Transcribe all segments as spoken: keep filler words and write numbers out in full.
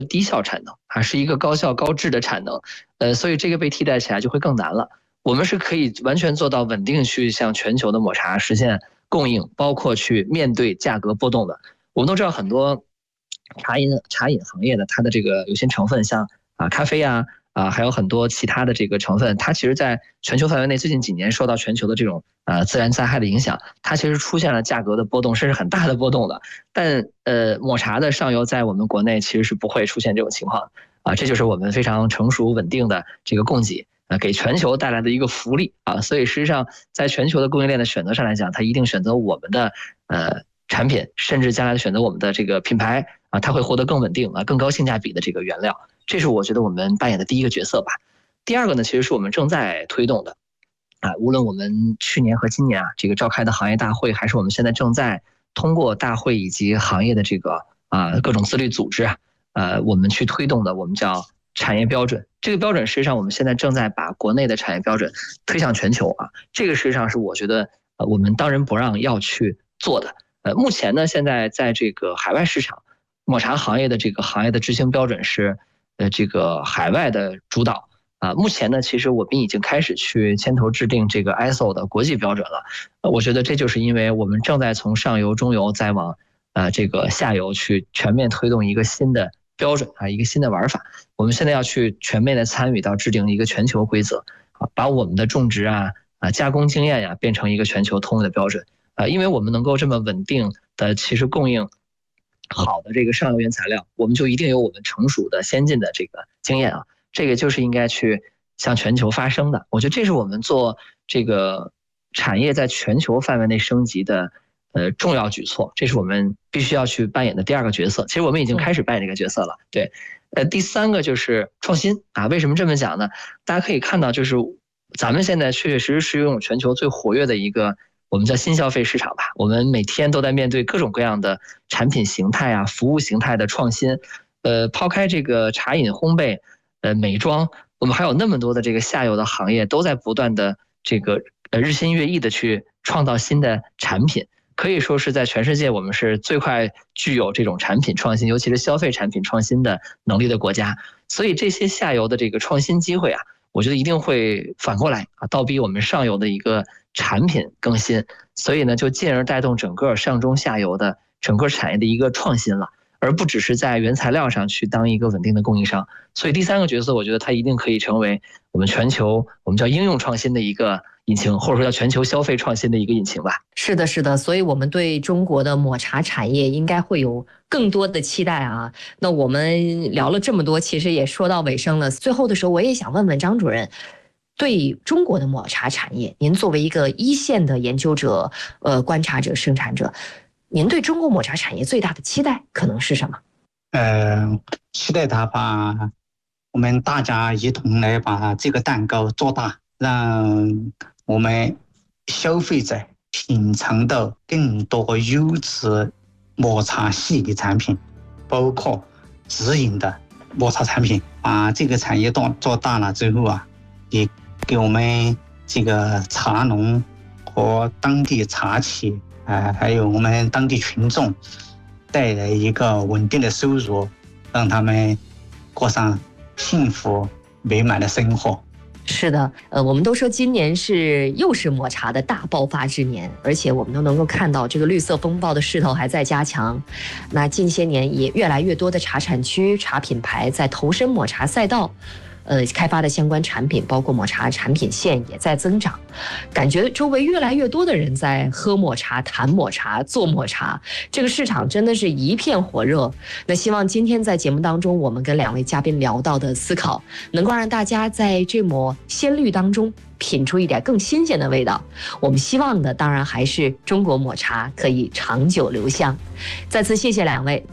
低效产能啊，是一个高效高质的产能，呃，所以这个被替代起来就会更难了。我们是可以完全做到稳定去向全球的抹茶实现供应，包括去面对价格波动的。我们都知道很多茶饮茶饮行业的它的这个有些成分像啊咖啡啊啊还有很多其他的这个成分，它其实在全球范围内最近几年受到全球的这种呃自然灾害的影响，它其实出现了价格的波动，甚至很大的波动的。但呃抹茶的上游在我们国内其实是不会出现这种情况啊，这就是我们非常成熟稳定的这个供给。呃，给全球带来的一个福利啊，所以实际上在全球的供应链的选择上来讲，它一定选择我们的呃产品，甚至将来选择我们的这个品牌啊，它会获得更稳定啊、更高性价比的这个原料。这是我觉得我们扮演的第一个角色吧。第二个呢，其实是我们正在推动的啊，无论我们去年和今年啊这个召开的行业大会，还是我们现在正在通过大会以及行业的这个啊各种自律组织啊，呃，我们去推动的，我们叫产业标准。这个标准实际上我们现在正在把国内的产业标准推向全球啊，这个实际上是我觉得呃我们当仁不让要去做的。呃，目前呢，现在在这个海外市场，抹茶行业的这个行业的执行标准是呃这个海外的主导啊。目前呢，其实我们已经开始去牵头制定这个 I S O 的国际标准了。呃，我觉得这就是因为我们正在从上游、中游再往呃这个下游去全面推动一个新的标准啊，一个新的玩法。我们现在要去全面的参与到制定一个全球规则啊，把我们的种植啊啊加工经验呀变成一个全球通用的标准啊，因为我们能够这么稳定的其实供应好的这个上游原材料，我们就一定有我们成熟的先进的这个经验啊，这个就是应该去向全球发声的。我觉得这是我们做这个产业在全球范围内升级的呃重要举措，这是我们必须要去扮演的第二个角色。其实我们已经开始扮演这个角色了，对。呃，第三个就是创新啊，为什么这么讲呢？大家可以看到，就是咱们现在确确实实是拥有全球最活跃的一个我们叫新消费市场吧。我们每天都在面对各种各样的产品形态啊、服务形态的创新。呃，抛开这个茶饮、烘焙、呃美妆，我们还有那么多的这个下游的行业都在不断的这个呃日新月异的去创造新的产品。可以说是在全世界我们是最快具有这种产品创新，尤其是消费产品创新的能力的国家。所以这些下游的这个创新机会啊，我觉得一定会反过来啊，倒逼我们上游的一个产品更新，所以呢，就进而带动整个上中下游的整个产业的一个创新了，而不只是在原材料上去当一个稳定的供应商。所以第三个角色，我觉得它一定可以成为我们全球我们叫应用创新的一个引擎，或者说叫全球消费创新的一个引擎吧。 是的，是的，所以我们对中国的抹茶产业应该会有更多的期待啊。那我们聊了这么多，其实也说到尾声了。最后的时候，我也想问问张主任，对中国的抹茶产业，您作为一个一线的研究者、呃观察者、生产者，您对中国抹茶产业最大的期待可能是什么？ 呃，期待它把我们大家一同来把这个蛋糕做大，让我们消费者品尝到更多优质抹茶系列产品，包括直营的抹茶产品。把这个产业做做大了之后啊，也给我们这个茶农和当地茶企，呃，还有我们当地群众带来一个稳定的收入，让他们过上幸福美满的生活。 是的，呃，我们都说今年是又是抹茶的大爆发之年，而且我们都能够看到这个绿色风暴的势头还在加强。那近些年也越来越多的茶产区、茶品牌在投身抹茶赛道。呃，开发的相关产品，包括抹茶产品线也在增长，感觉周围越来越多的人在喝抹茶、谈抹茶、做抹茶，这个市场真的是一片火热。那希望今天在节目当中，我们跟两位嘉宾聊到的思考，能够让大家在这抹鲜绿当中品出一点更新鲜的味道。我们希望的当然还是中国抹茶可以长久留香。再次谢谢两位。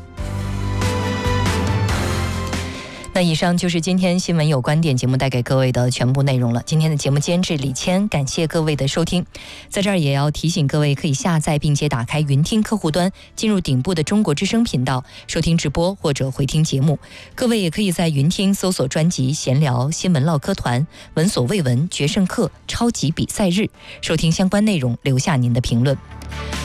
那以上就是今天新闻有观点节目带给各位的全部内容了。今天的节目监制李谦，感谢各位的收听。在这儿也要提醒各位，可以下载并且打开云听客户端，进入顶部的中国之声频道收听直播或者回听节目。各位也可以在云听搜索专辑闲聊、新闻唠嗑团、闻所未闻、决胜课、超级比赛日，收听相关内容，留下您的评论。